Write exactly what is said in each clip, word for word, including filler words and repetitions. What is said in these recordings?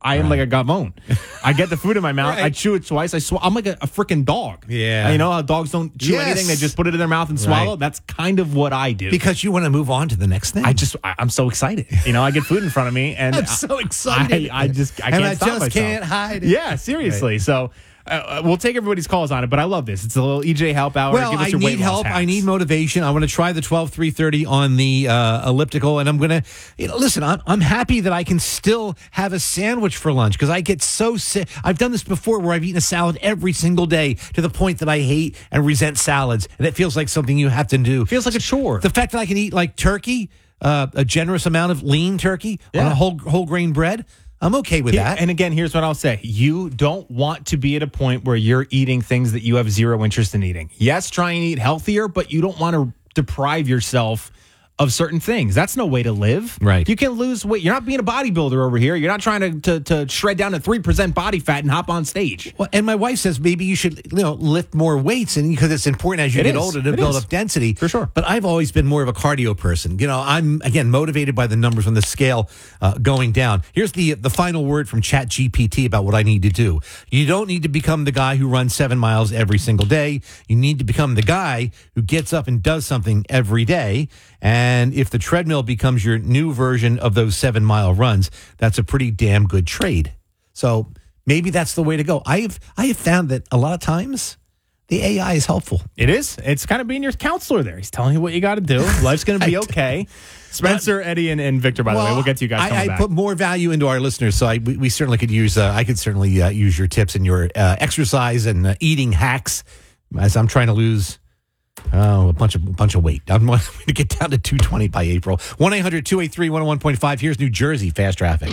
I am right. like a gavone. I get the food in my mouth. Right. I chew it twice. I sw- I'm like a, a freaking dog. Yeah. You know how dogs don't chew yes. anything? They just put it in their mouth and swallow. Right. That's kind of what I do. Because you want to move on to the next thing. I just, I, I'm so excited. You know, I get food in front of me, and I'm so excited. I, I just, I and can't I stop just myself. can't hide it. Yeah, seriously. Right. So. Uh, we'll take everybody's calls on it, but I love this. It's a little E J help hour. Well, Give us I your need weight help. loss I need motivation. I want to try the twelve three thirty on the uh, elliptical, and I'm going to you know, listen. I'm, I'm happy that I can still have a sandwich for lunch because I get so sick. I've done this before where I've eaten a salad every single day to the point that I hate and resent salads, and it feels like something you have to do. It feels like a chore. The fact that I can eat like turkey, uh, a generous amount of lean turkey yeah. on a whole whole grain bread. I'm okay with Here, that. And again, here's what I'll say. You don't want to be at a point where you're eating things that you have zero interest in eating. Yes, try and eat healthier, but you don't want to deprive yourself of certain things. That's no way to live. Right. You can lose weight. You're not being a bodybuilder over here. You're not trying to, to, to shred down to three percent body fat and hop on stage. Well, and my wife says maybe you should you know lift more weights and because it's important as you it get is. older to it build is. up density. For sure. But I've always been more of a cardio person. You know, I'm, again, motivated by the numbers on the scale uh, going down. Here's the the final word from Chat G P T about what I need to do. You don't need to become the guy who runs seven miles every single day. You need to become the guy who gets up and does something every day. And if the treadmill becomes your new version of those seven mile runs, that's a pretty damn good trade. So maybe that's the way to go. I have I have found that a lot of times the A I is helpful. It is. It's kind of being your counselor there. He's telling you what you got to do. Life's going to be okay. Spencer, Eddie, and, and Victor, by the well, way, we'll get to you guys. I, I back. put more value into our listeners, so I, we, we certainly could use. Uh, I could certainly uh, use your tips and your uh, exercise and uh, eating hacks as I'm trying to lose. Oh, a bunch of bunch of weight. I'm going to get down to two twenty by April. one eight hundred two eight three one oh one point five. Here's New Jersey fast traffic.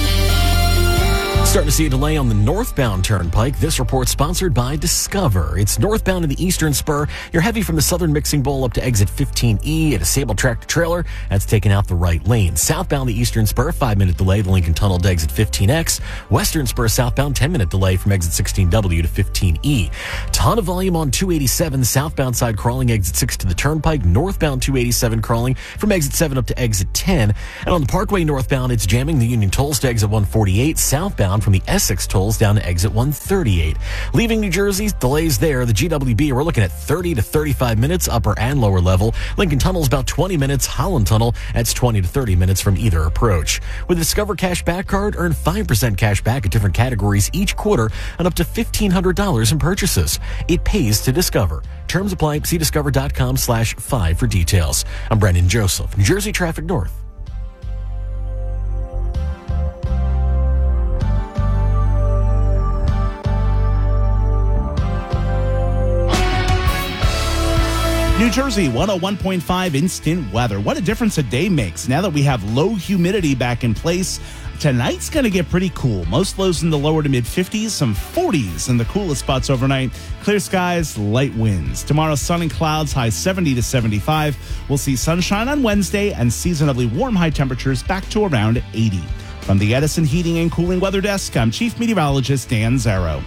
Starting to see a delay on the northbound turnpike. This report sponsored by Discover. It's northbound in the eastern spur. You're heavy from the southern mixing bowl up to exit fifteen E at a Sable tractor trailer. That's taken out the right lane. Southbound the eastern spur, five-minute delay, the Lincoln Tunnel to exit fifteen X. Western spur southbound, ten-minute delay from exit sixteen W to fifteen E. Ton of volume on two eighty-seven, southbound side crawling, exit six to the turnpike. Northbound two eighty-seven crawling from exit seven up to exit ten. And on the Parkway northbound, it's jamming the Union Tolls to exit one forty-eight. Southbound from the Essex tolls down to exit one thirty-eight. Leaving New Jersey, delays there. The G W B, we're looking at thirty to thirty-five minutes, upper and lower level. Lincoln Tunnel's about twenty minutes. Holland Tunnel, that's twenty to thirty minutes from either approach. With the Discover Cash Back Card, earn five percent cash back at different categories each quarter and up to fifteen hundred dollars in purchases. It pays to Discover. Terms apply. See discover.com slash five for details. I'm Brendan Joseph, New Jersey Traffic North. New Jersey one oh one point five instant weather. What a difference a day makes. Now that we have low humidity back in place, tonight's going to get pretty cool. Most lows in the lower to mid fifties, some forties in the coolest spots overnight. Clear skies, light winds. Tomorrow, sun and clouds, high seventy to seventy-five. We'll see sunshine on Wednesday and seasonably warm high temperatures back to around eighty. From the Edison Heating and Cooling Weather Desk, I'm Chief Meteorologist Dan Zarrow.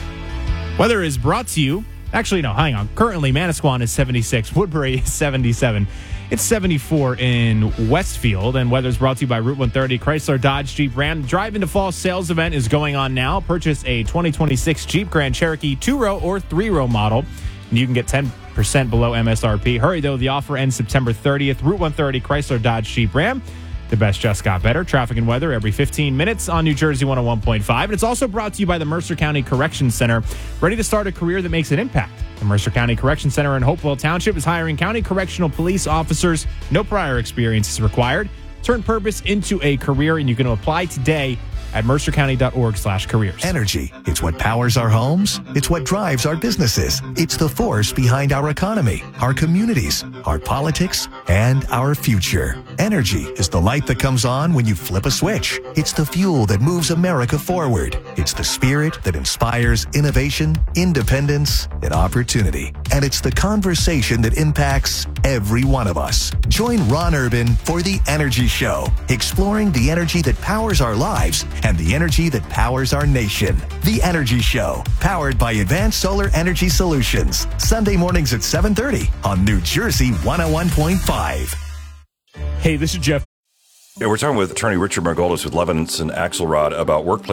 Weather is brought to you. Actually, no, hang on. Currently, Manasquan is seventy-six. Woodbury is seventy-seven. It's seventy-four in Westfield. And weather is brought to you by Route one thirty. Chrysler, Dodge, Jeep, Ram. Drive into Fall sales event is going on now. Purchase a twenty twenty-six Jeep Grand Cherokee two-row or three-row model, and you can get ten percent below M S R P. Hurry, though. The offer ends September thirtieth. Route one thirty, Chrysler, Dodge, Jeep, Ram. The best just got better. Traffic and weather every fifteen minutes on New Jersey one oh one point five. And it's also brought to you by the Mercer County Correction Center. Ready to start a career that makes an impact? The Mercer County Correction Center in Hopewell Township is hiring county correctional police officers. No prior experience is required. Turn purpose into a career, and you can apply today at mercercounty.org slash careers. Energy. It's what powers our homes. It's what drives our businesses. It's the force behind our economy, our communities, our politics, and our future. Energy is the light that comes on when you flip a switch. It's the fuel that moves America forward. It's the spirit that inspires innovation, independence, and opportunity. And it's the conversation that impacts every one of us. Join Ron Urban for The Energy Show, exploring the energy that powers our lives and the energy that powers our nation. The Energy Show, powered by Advanced Solar Energy Solutions. Sunday mornings at seven thirty on New Jersey one oh one point five. Hey, this is Jeff. Yeah, we're talking with attorney Richard Margolis with Levinson Axelrod about workplace